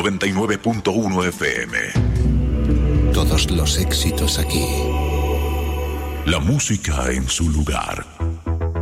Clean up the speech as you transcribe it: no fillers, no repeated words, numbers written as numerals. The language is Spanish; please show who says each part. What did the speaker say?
Speaker 1: 99.1 FM.
Speaker 2: Todos los éxitos aquí.
Speaker 1: La música en su lugar.